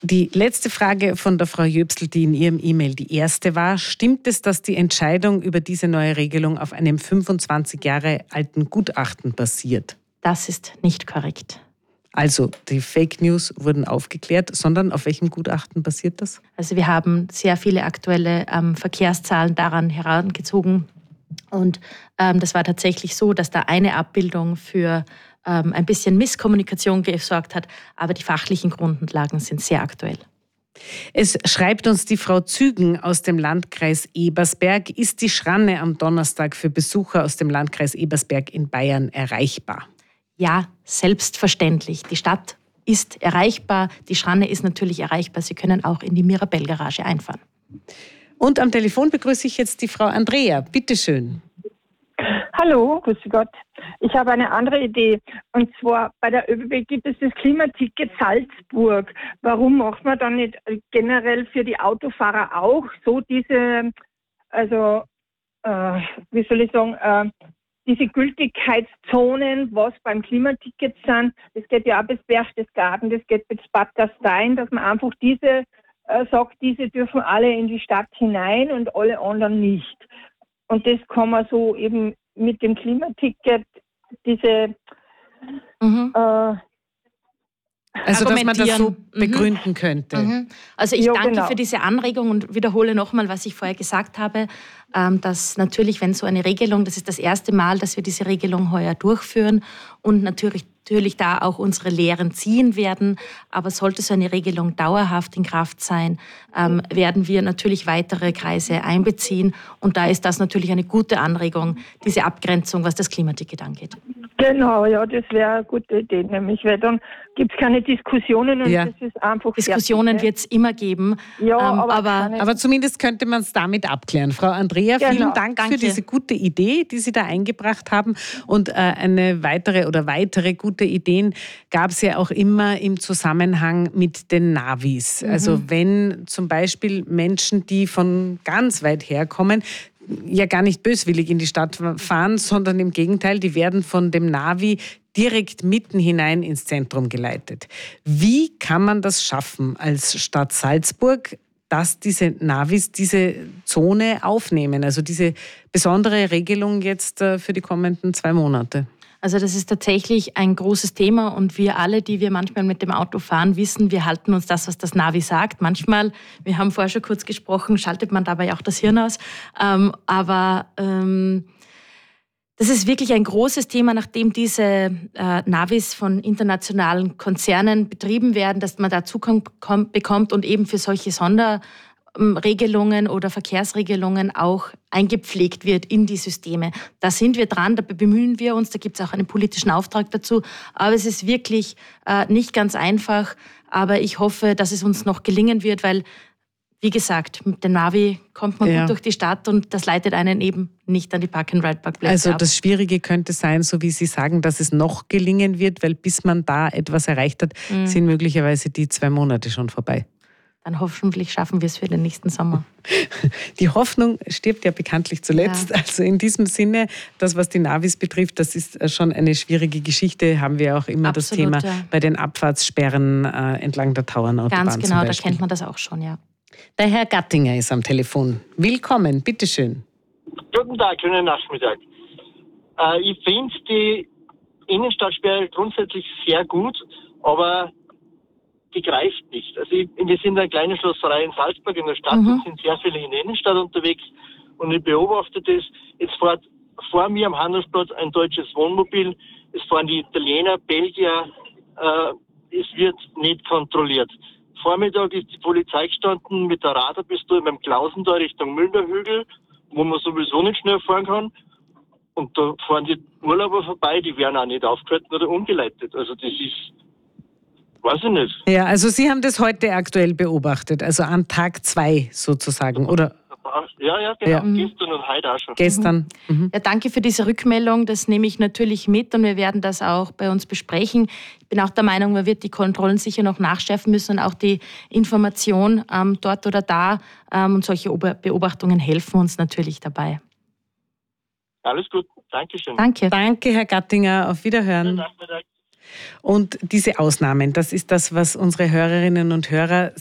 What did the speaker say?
Die letzte Frage von der Frau Jöbsel, die in ihrem E-Mail die erste war. Stimmt es, dass die Entscheidung über diese neue Regelung auf einem 25 Jahre alten Gutachten basiert? Das ist nicht korrekt. Also die Fake News wurden aufgeklärt, sondern auf welchem Gutachten basiert das? Also wir haben sehr viele aktuelle Verkehrszahlen daran herangezogen. Und das war tatsächlich so, dass da eine Abbildung für ein bisschen Misskommunikation gesorgt hat, aber die fachlichen Grundlagen sind sehr aktuell. Es schreibt uns die Frau Zügen aus dem Landkreis Ebersberg. Ist die Schranne am Donnerstag für Besucher aus dem Landkreis Ebersberg in Bayern erreichbar? Ja, selbstverständlich. Die Stadt ist erreichbar, die Schranne ist natürlich erreichbar. Sie können auch in die Mirabell-Garage einfahren. Und am Telefon begrüße ich jetzt die Frau Andrea. Bitte schön. Hallo, grüß Gott. Ich habe eine andere Idee. Und zwar bei der ÖBB gibt es das Klimaticket Salzburg. Warum macht man dann nicht generell für die Autofahrer auch so diese, diese Gültigkeitszonen, was beim Klimaticket sind? Das geht ja auch bis Berchtesgaden, das geht bis Bad Gastein, dass man einfach diese sagt, diese dürfen alle in die Stadt hinein und alle anderen nicht. Und das kann man so eben mit dem Klimaticket diese also, dass man das so begründen könnte. Also ich danke für diese Anregung und wiederhole nochmal, was ich vorher gesagt habe, dass natürlich, wenn so eine Regelung, das ist das erste Mal, dass wir diese Regelung heuer durchführen und natürlich da auch unsere Lehren ziehen werden. Aber sollte so eine Regelung dauerhaft in Kraft sein, werden wir natürlich weitere Kreise einbeziehen. Und da ist das natürlich eine gute Anregung, diese Abgrenzung, was das Klimaticket angeht. Genau, ja, das wäre eine gute Idee, nämlich, weil dann gibt es keine Diskussionen und das ist einfach Diskussionen wird es immer geben. Ja, aber zumindest könnte man es damit abklären. Frau Andrea, vielen Dank für diese gute Idee, die Sie da eingebracht haben. Und eine weitere gute Ideen gab es ja auch immer im Zusammenhang mit den Navis. Also wenn zum Beispiel Menschen, die von ganz weit herkommen, ja gar nicht böswillig in die Stadt fahren, sondern im Gegenteil, die werden von dem Navi direkt mitten hinein ins Zentrum geleitet. Wie kann man das schaffen als Stadt Salzburg, dass diese Navis diese Zone aufnehmen, also diese besondere Regelung jetzt für die kommenden 2 Monate? Also das ist tatsächlich ein großes Thema und wir alle, die wir manchmal mit dem Auto fahren, wissen, wir halten uns das, was das Navi sagt. Manchmal, wir haben vorher schon kurz gesprochen, schaltet man dabei auch das Hirn aus. Das ist wirklich ein großes Thema, nachdem diese Navis von internationalen Konzernen betrieben werden, dass man da Zugang bekommt und eben für solche Sonderregelungen oder Verkehrsregelungen auch eingepflegt wird in die Systeme. Da sind wir dran, da bemühen wir uns, da gibt es auch einen politischen Auftrag dazu. Aber es ist wirklich nicht ganz einfach. Aber ich hoffe, dass es uns noch gelingen wird, weil, wie gesagt, mit dem Navi kommt man gut durch die Stadt und das leitet einen eben nicht an die Park-and-Ride-Parkplätze Also ab. das Schwierige könnte sein, so wie Sie sagen, dass es noch gelingen wird, weil bis man da etwas erreicht hat, sind möglicherweise die 2 Monate schon vorbei. Dann hoffentlich schaffen wir es für den nächsten Sommer. Die Hoffnung stirbt ja bekanntlich zuletzt. Ja. Also in diesem Sinne, das, was die Navis betrifft, das ist schon eine schwierige Geschichte. Haben wir auch immer das Thema bei den Abfahrtssperren entlang der Tauernautobahn. Ganz genau, da kennt man das auch schon, ja. Der Herr Gattinger ist am Telefon. Willkommen, bitteschön. Guten Tag, schönen Nachmittag. Ich finde die Innenstadtsperre grundsätzlich sehr gut, aber die greift nicht. Also wir sind eine kleine Schlosserei in Salzburg in der Stadt und sind sehr viele in der Innenstadt unterwegs und ich beobachte das. Jetzt fährt vor mir am Handelsplatz ein deutsches Wohnmobil, es fahren die Italiener, Belgier, es wird nicht kontrolliert. Vormittag ist die Polizei gestanden mit der Radarpistole beim Klausentor Richtung Müllnerhügel, wo man sowieso nicht schnell fahren kann. Und da fahren die Urlauber vorbei, die werden auch nicht aufgehalten oder umgeleitet. Also das ist, weiß ich nicht. Ja, also Sie haben das heute aktuell beobachtet, also an Tag 2 sozusagen, oder? Ja, genau. Ja. Gestern und heute auch schon. Gestern. Ja, danke für diese Rückmeldung. Das nehme ich natürlich mit und wir werden das auch bei uns besprechen. Ich bin auch der Meinung, man wird die Kontrollen sicher noch nachschärfen müssen und auch die Information dort oder da. Und solche Beobachtungen helfen uns natürlich dabei. Alles gut. Dankeschön. Danke. Danke, Herr Gattinger. Auf Wiederhören. Und diese Ausnahmen, das ist das, was unsere Hörerinnen und Hörer